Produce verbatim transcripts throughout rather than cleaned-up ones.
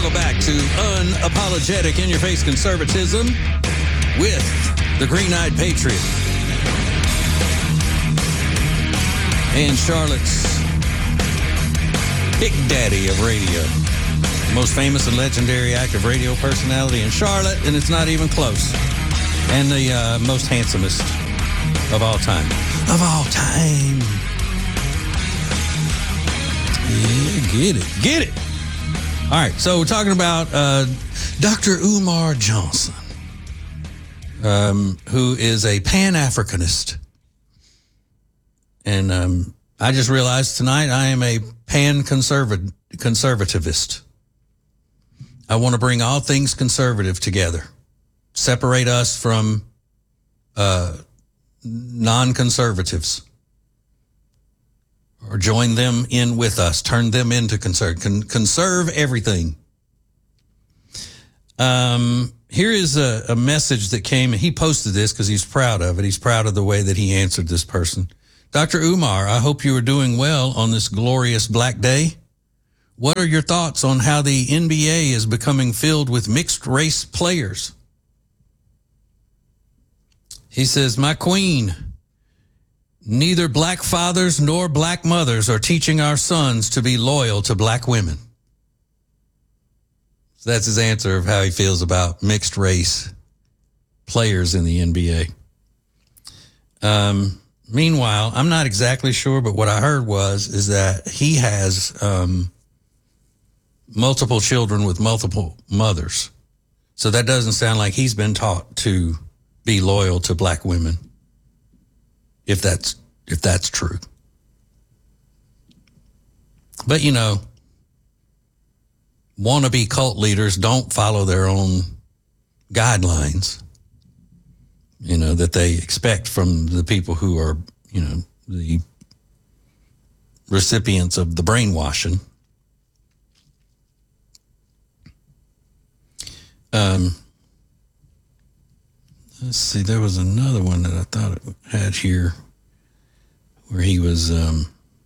welcome back to Unapologetic In Your Face Conservatism with the Green-Eyed Patriot and Charlotte's Big Daddy of radio, the most famous and legendary active radio personality in Charlotte, and it's not even close, and the uh, most handsomest of all time. Of all time. Yeah, get it. Get it. All right, so we're talking about uh, Doctor Umar Johnson, um, who is a Pan-Africanist. And um, I just realized tonight I am a Pan-conservativist. I want to bring all things conservative together, separate us from uh, non-conservatives, or join them in with us, turn them into conserve, con- conserve everything. Um, here is a, a message that came, and he posted this because he's proud of it. He's proud of the way that he answered this person. Doctor Umar, I hope you are doing well on this glorious Black Day. What are your thoughts on how the N B A is becoming filled with mixed race players? He says, my queen, neither black fathers nor black mothers are teaching our sons to be loyal to black women. So that's his answer of how he feels about mixed race players in the N B A. Um, meanwhile, I'm not exactly sure, but what I heard was is that he has um, multiple children with multiple mothers. So that doesn't sound like he's been taught to be loyal to black women. If that's if that's true. But, you know, wannabe cult leaders don't follow their own guidelines, you know, that they expect from the people who are, you know, the recipients of the brainwashing. Um, let's see, there was another one that I thought it had here where he was um,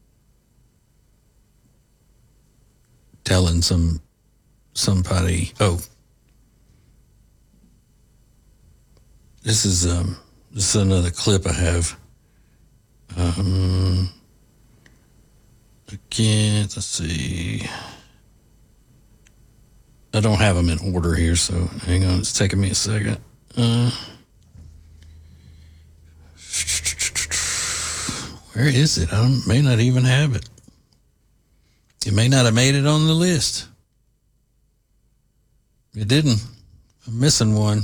telling some somebody, oh, this is um, this is another clip I have. Um, again, let's see. I don't have them in order here, so hang on, it's taking me a second. Uh, Where is it? I may not even have it. It may not have made it on the list. It didn't. I'm missing one.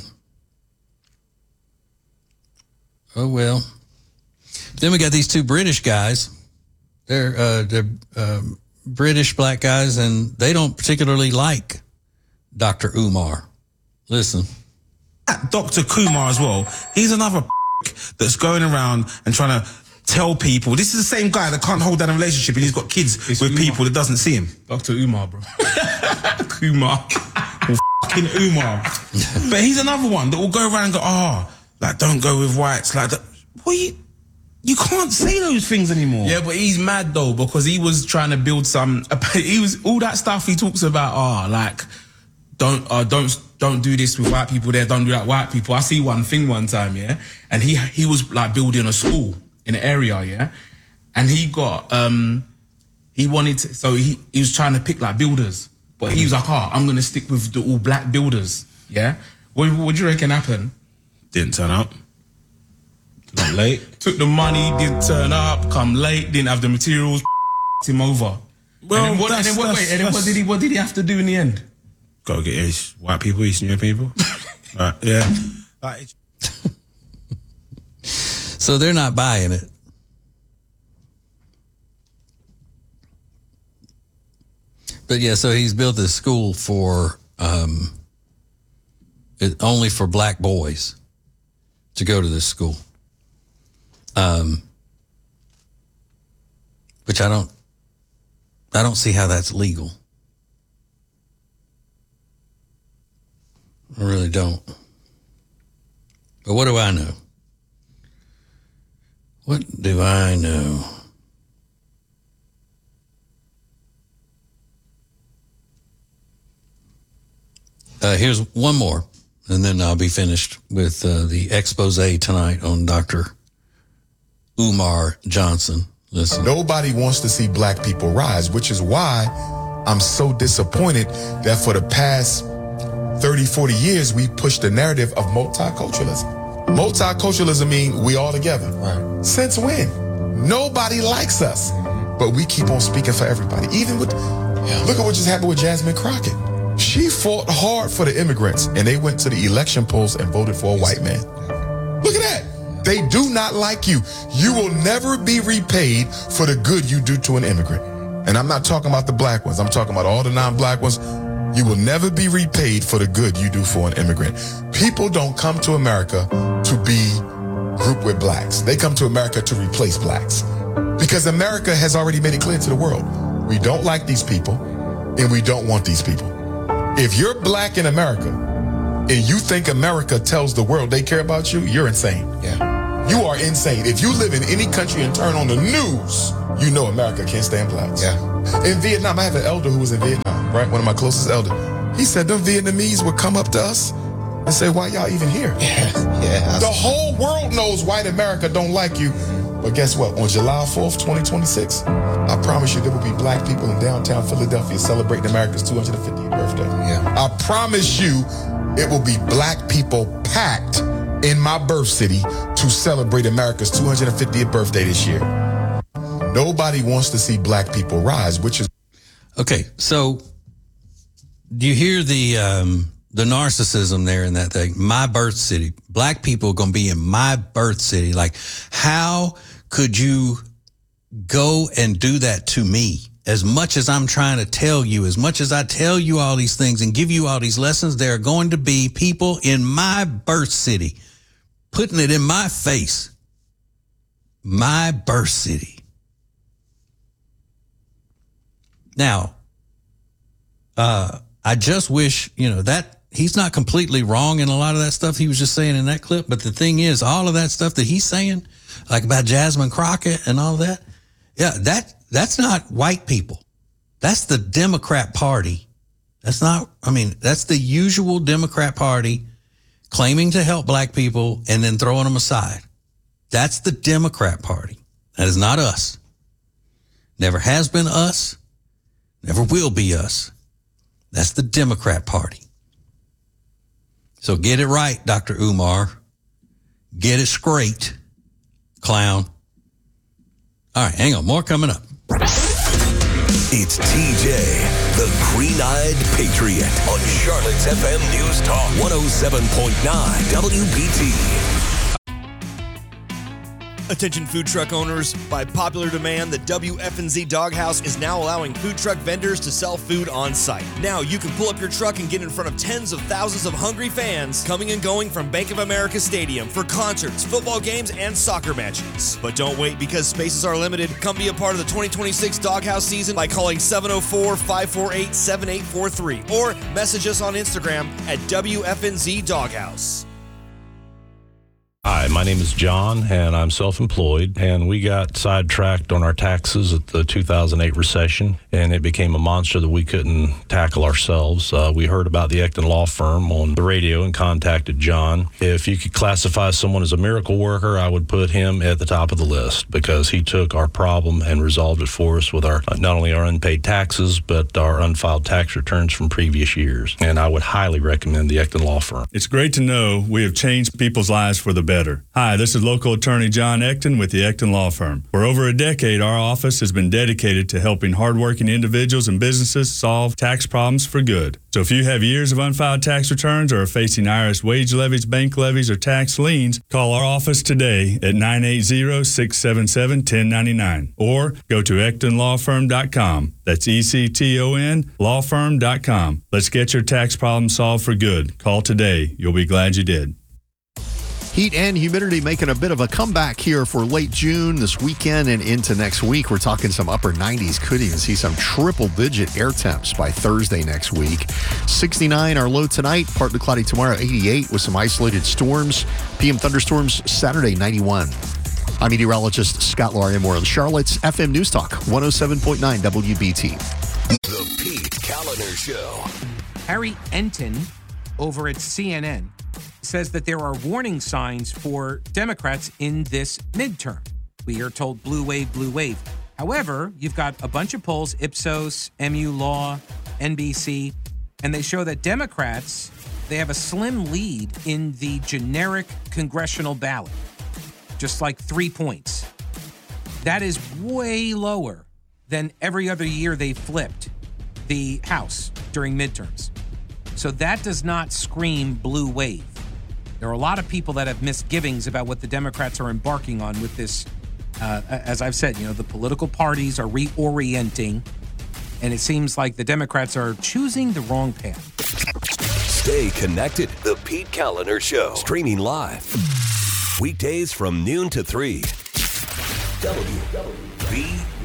Oh, well. Then we got these two British guys. They're, uh, they're uh, British black guys, and they don't particularly like Doctor Umar. Listen. Doctor Kumar as well. He's another that's going around and trying to tell people. This is the same guy that can't hold down a relationship and he's got kids it's with Umar. People that doesn't see him. Doctor Umar, bro. Kumar. Fucking Umar. But he's another one that will go around and go, oh, like, don't go with whites. Like, that. What you... You can't say those things anymore. Yeah, but he's mad though because he was trying to build some. He was all that stuff he talks about. Oh, like don't uh, don't don't do this with white people. There, don't do that with white people. I see one thing one time, yeah, and he he was like building a school in an area, yeah, and he got um he wanted to, so he he was trying to pick like builders, but he was like, oh, I'm gonna stick with the all black builders, yeah. What what do you reckon happened? Didn't turn up. Not late. Took the money, didn't turn up, come late, didn't have the materials, him over. Well, and then what, that's, and then what, that's, wait, and then what did he what did he have to do in the end? Gotta get his white people, Eastern European people. Right, yeah. Like, so they're not buying it. But yeah, so he's built this school for um, it, only for black boys to go to this school. Um, which I don't, I don't see how that's legal. I really don't. But what do I know? What do I know? Uh, here's one more, and then I'll be finished with uh, the expose tonight on Doctor Umar Johnson. Listen. Nobody wants to see black people rise, which is why I'm so disappointed that for the past thirty, forty years, we pushed the narrative of multiculturalism. Multiculturalism means we all together. Right. Since when? Nobody likes us, but we keep on speaking for everybody. Even with, yeah. Look at what just happened with Jasmine Crockett. She fought hard for the immigrants, and they went to the election polls and voted for a white man. Look at that. They do not like you. You will never be repaid for the good you do to an immigrant. And I'm not talking about the black ones. I'm talking about all the non-black ones. You will never be repaid for the good you do for an immigrant. People don't come to America to be grouped with blacks. They come to America to replace blacks. Because America has already made it clear to the world, we don't like these people, and we don't want these people. If you're black in America, and you think America tells the world they care about you, you're insane. Yeah. You are insane. If you live in any country and turn on the news, you know America can't stand blacks. Yeah. In Vietnam, I have an elder who was in Vietnam, right? One of my closest elders. He said them Vietnamese would come up to us and say, why y'all even here? Yeah. Yeah. The whole world knows white America don't like you. But guess what? On July fourth, twenty twenty-six, I promise you there will be black people in downtown Philadelphia celebrating America's two hundred fiftieth birthday. Yeah. I promise you it will be black people packed in my birth city to celebrate America's two hundred fiftieth birthday this year. Nobody wants to see black people rise, which is... Okay, so do you hear the um, the narcissism there in that thing? My birth city. Black people are going to be in my birth city. Like, how could you go and do that to me? As much as I'm trying to tell you, as much as I tell you all these things and give you all these lessons, there are going to be people in my birth city putting it in my face. My birth city. Now, uh, I just wish, you know, that he's not completely wrong in a lot of that stuff he was just saying in that clip. But the thing is, all of that stuff that he's saying, like about Jasmine Crockett and all that, yeah, that that's not white people. That's the Democrat Party. That's not, I mean, that's the usual Democrat Party claiming to help black people and then throwing them aside. That's the Democrat Party. That is not us. Never has been us. Never will be us. That's the Democrat Party. So get it right, Doctor Umar. Get it straight, clown. All right, hang on. More coming up. It's T J, the green-eyed patriot, on Charlotte's F M News Talk one oh seven point nine W B T. Attention food truck owners, by popular demand, the W F N Z Doghouse is now allowing food truck vendors to sell food on site. Now you can pull up your truck and get in front of tens of thousands of hungry fans coming and going from Bank of America Stadium for concerts, football games, and soccer matches. But don't wait, because spaces are limited. Come be a part of the twenty twenty-six Doghouse season by calling seven oh four, five four eight, seven eight four three or message us on Instagram at W F N Z Doghouse. Hi, my name is John, and I'm self-employed, and we got sidetracked on our taxes at the two thousand eight recession, and it became a monster that we couldn't tackle ourselves. Uh, we heard about the Ecton Law Firm on the radio and contacted John. If you could classify someone as a miracle worker, I would put him at the top of the list, because he took our problem and resolved it for us with our not only our unpaid taxes, but our unfiled tax returns from previous years. And I would highly recommend the Ecton Law Firm. It's great to know we have changed people's lives for the better. Hi, this is local attorney John Ecton with the Ecton Law Firm. For over a decade, our office has been dedicated to helping hardworking individuals and businesses solve tax problems for good. So if you have years of unfiled tax returns or are facing I R S wage levies, bank levies, or tax liens, call our office today at nine eight zero, six seven seven, one zero nine nine or go to ecton law firm dot com. That's E C T O N law firm dot com. Let's get your tax problem solved for good. Call today. You'll be glad you did. Heat and humidity making a bit of a comeback here for late June, this weekend, and into next week. We're talking some upper nineties. Could even see some triple-digit air temps by Thursday next week. sixty-nine our low tonight. Partly cloudy tomorrow, eighty-eight with some isolated storms. P M thunderstorms Saturday, ninety-one. I'm meteorologist Scott Larimore on Charlotte's F M News Talk, one oh seven point nine W B T. The Pete Kaliner Show. Harry Enton over at C N N says that there are warning signs for Democrats in this midterm. We are told blue wave, blue wave. However, you've got a bunch of polls, Ipsos, M U Law, N B C, and they show that Democrats, they have a slim lead in the generic congressional ballot, just like three points. That is way lower than every other year they flipped the House during midterms. So that does not scream blue wave. There are a lot of people that have misgivings about what the Democrats are embarking on with this. Uh, as I've said, you know, the political parties are reorienting, and it seems like the Democrats are choosing the wrong path. Stay connected. The Pete Kaliner Show. Streaming live. Weekdays from noon to three. W B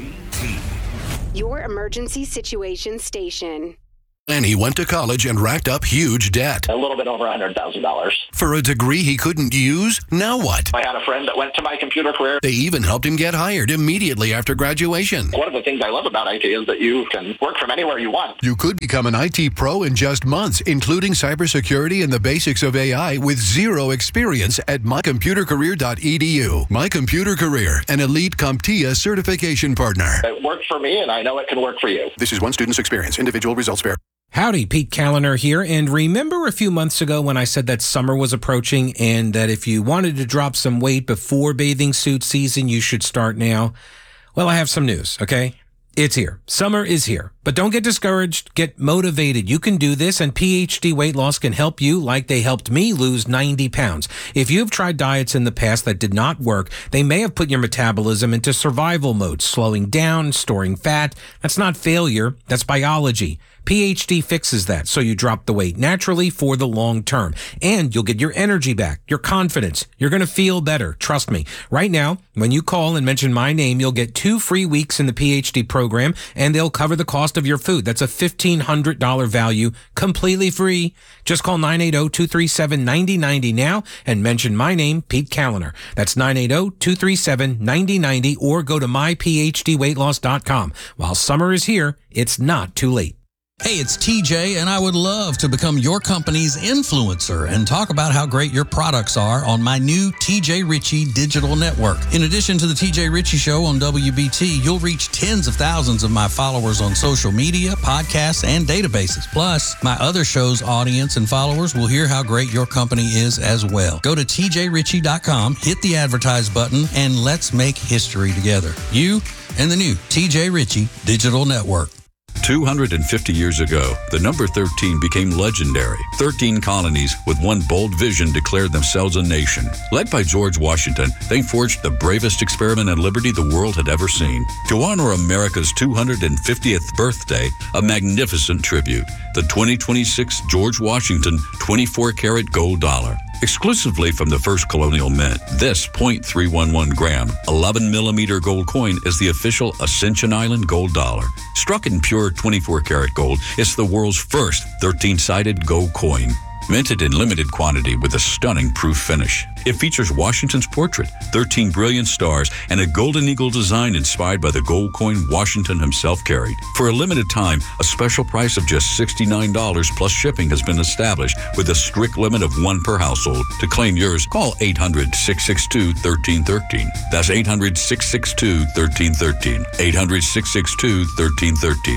T. Your emergency situation station. And he went to college and racked up huge debt. A little bit over one hundred thousand dollars. For a degree he couldn't use? Now what? I had a friend that went to my computer career. They even helped him get hired immediately after graduation. One of the things I love about I T is that you can work from anywhere you want. You could become an I T pro in just months, including cybersecurity and the basics of A I with zero experience at my computer career dot e d u. My Computer Career, an elite CompTIA certification partner. It worked for me, and I know it can work for you. This is one student's experience. Individual results vary. Howdy, Pete Kaliner here. And remember a few months ago when I said that summer was approaching and that if you wanted to drop some weight before bathing suit season, you should start now? Well, I have some news, okay? It's here. Summer is here. But don't get discouraged. Get motivated. You can do this, and P H D Weight Loss can help you like they helped me lose ninety pounds. If you've tried diets in the past that did not work, they may have put your metabolism into survival mode, slowing down, storing fat. That's not failure. That's biology. P H D fixes that, so you drop the weight naturally for the long term. And you'll get your energy back, your confidence. You're going to feel better. Trust me. Right now, when you call and mention my name, you'll get two free weeks in the P H D program, and they'll cover the cost of your food. That's a fifteen hundred dollars value, completely free. Just call nine eight zero, two three seven, nine zero nine zero now and mention my name, Pete Kaliner. That's nine eight zero, two three seven, nine zero nine zero, or go to my p h d weight loss dot com. While summer is here, it's not too late. Hey, it's T J, and I would love to become your company's influencer and talk about how great your products are on my new T J Ritchie digital network. In addition to the T J Ritchie Show on W B T, you'll reach tens of thousands of my followers on social media, podcasts, and databases. Plus, my other show's audience and followers will hear how great your company is as well. Go to t j ritchie dot com, hit the advertise button, and let's make history together. You and the new T J Ritchie digital network. two hundred fifty years ago, the number thirteen became legendary. thirteen colonies with one bold vision declared themselves a nation. Led by George Washington, they forged the bravest experiment in liberty the world had ever seen. To honor America's two hundred fiftieth birthday, a magnificent tribute, the twenty twenty-six George Washington twenty-four karat gold dollar. Exclusively from the first colonial mint, this point three one one gram, eleven millimeter gold coin is the official Ascension Island gold dollar. Struck in pure twenty-four karat gold, it's the world's first thirteen-sided gold coin. Minted in limited quantity with a stunning proof finish. It features Washington's portrait, thirteen brilliant stars, and a golden eagle design inspired by the gold coin Washington himself carried. For a limited time, a special price of just sixty-nine dollars plus shipping has been established with a strict limit of one per household. To claim yours, call eight hundred, six six two, one three one three. That's eight hundred, six six two, one three one three. eight hundred, six six two, one three one three.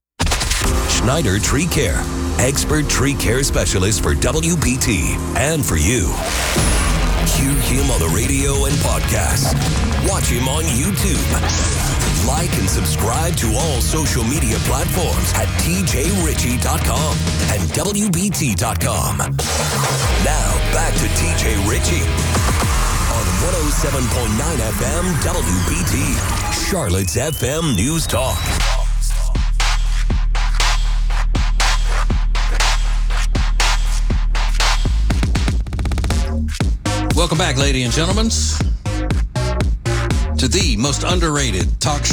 Schneider Tree Care, expert tree care specialist for W B T and for you. Hear him on the radio and podcasts. Watch him on YouTube. Like and subscribe to all social media platforms at t j ritchie dot com and w b t dot com. Now back to T J Ritchie on one oh seven point nine F M W B T, Charlotte's F M News Talk. Welcome back, ladies and gentlemen, to the most underrated talk show